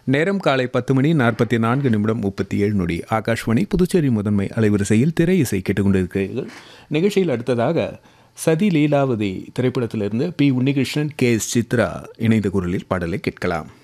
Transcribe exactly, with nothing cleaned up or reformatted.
நேரம் காலை பத்து மணி நாற்பத்தி நான்கு நிமிடம் முப்பத்தி ஏழு நொடி. ஆகாஷ்வாணி புதுச்சேரி முதன்மை அலைவரிசையில் திரை இசை கேட்டுக்கொண்டிருக்கிறீர்கள். நிகழ்ச்சியில் அடுத்ததாக சதி லீலாவதி திரைப்படத்திலிருந்து B Unnikrishnan, K S Chitra இணைந்த குரலில் பாடலை கேட்கலாம்.